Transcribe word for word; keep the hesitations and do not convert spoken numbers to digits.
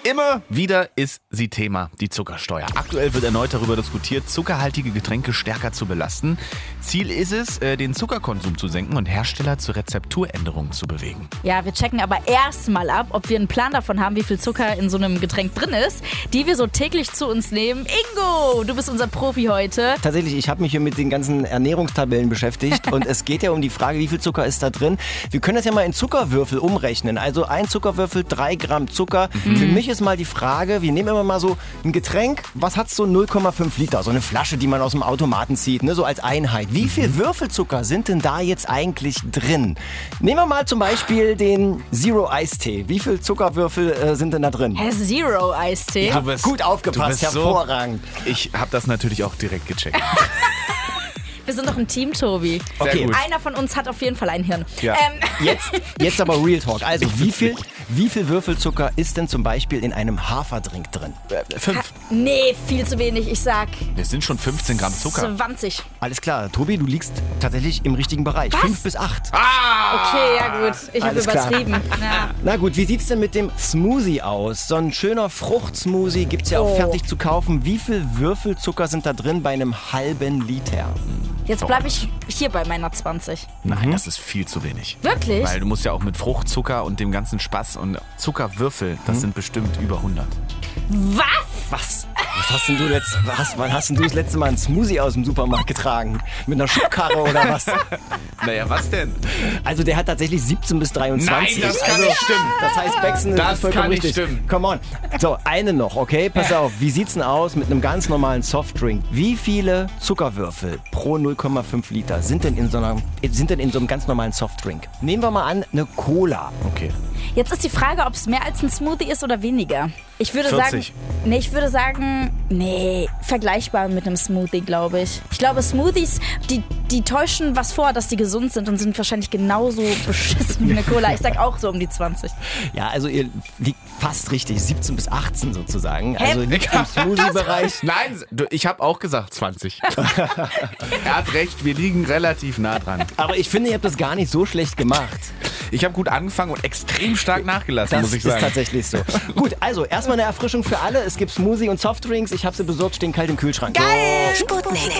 Immer wieder ist sie Thema, die Zuckersteuer. Aktuell wird erneut darüber diskutiert, zuckerhaltige Getränke stärker zu belasten. Ziel ist es, den Zuckerkonsum zu senken und Hersteller zu Rezepturänderungen zu bewegen. Ja, wir checken aber erstmal ab, ob wir einen Plan davon haben, wie viel Zucker in so einem Getränk drin ist, die wir so täglich zu uns nehmen. Ingo, du bist unser Profi heute. Tatsächlich, ich habe mich hier mit den ganzen Ernährungstabellen beschäftigt und es geht ja um die Frage, wie viel Zucker ist da drin. Wir können das ja mal in Zuckerwürfel umrechnen. Also ein Zuckerwürfel, drei Gramm Zucker. Mhm. Für mich ist mal die Frage, wir nehmen immer mal so ein Getränk, was hat so null Komma fünf Liter, so eine Flasche, die man aus dem Automaten zieht, ne, so als Einheit. Wie viel Würfelzucker sind denn da jetzt eigentlich drin? Nehmen wir mal zum Beispiel den Zero Eistee. Wie viel Zuckerwürfel äh, sind denn da drin? Hä, Zero Eistee? Ja, gut aufgepasst, hervorragend. So, ich habe das natürlich auch direkt gecheckt. Wir sind doch ein Team, Tobi. Okay. Einer von uns hat auf jeden Fall ein Hirn. Ja. Ähm. Jetzt, jetzt aber Real Talk. Also wie viel, wie viel Würfelzucker ist denn zum Beispiel in einem Haferdrink drin? Äh, fünf. Ha- nee, viel zu wenig. Ich sag Das sind schon fünfzehn Gramm Zucker. zwanzig. Alles klar, Tobi, du liegst tatsächlich im richtigen Bereich. Was? Fünf bis acht. Okay, ja gut. Ich habe Alles klar. übertrieben. Ja. Na gut, wie sieht's denn mit dem Smoothie aus? So ein schöner Fruchtsmoothie gibt's ja auch Oh. fertig zu kaufen. Wie viel Würfelzucker sind da drin bei einem halben Liter? Jetzt bleibe ich hier bei meiner zwanzig. Nein, das ist viel zu wenig. Wirklich? Weil du musst ja auch mit Fruchtzucker und dem ganzen Spaß und Zuckerwürfel, das sind bestimmt über hundert. Was? Was? Was hast denn du letzt, was, wann hast denn du das letzte Mal einen Smoothie aus dem Supermarkt getragen? Mit einer Schubkarre oder was? Naja, was denn? Also der hat tatsächlich siebzehn bis dreiundzwanzig. Nein, das kann also, nicht stimmen. Das heißt, Becksen Das ist vollkommen kann nicht richtig. stimmen. Come on. So, eine noch, okay? Pass auf, wie sieht's denn aus mit einem ganz normalen Softdrink? Wie viele Zuckerwürfel pro null Komma fünf Liter sind denn in so einer, sind denn in so einem ganz normalen Softdrink? Nehmen wir mal an, eine Cola. Okay. Jetzt ist die Frage, ob es mehr als ein Smoothie ist oder weniger. Ich würde vierzig. sagen, nee, ich würde sagen, nee, vergleichbar mit einem Smoothie, glaube ich. Ich glaube, Smoothies, die, die täuschen was vor, dass die gesund sind und sind wahrscheinlich genauso beschissen wie eine Cola. Ich sag auch so um die zwanzig. Ja, also ihr liegt fast richtig, siebzehn bis achtzehn sozusagen. Hä? Also liegt im Smoothie-Bereich. Nein, du- ich habe auch gesagt zwanzig. Er hat recht, wir liegen relativ nah dran. Aber ich finde, ihr habt das gar nicht so schlecht gemacht. Ich habe gut angefangen und extrem stark nachgelassen, Das muss ich ist sagen. tatsächlich so. Gut, also erstmal eine Erfrischung für alle. Es gibt Smoothie und Softdrinks. Ich habe sie besorgt, stehen kalt im Kühlschrank. Geil! Sputnik.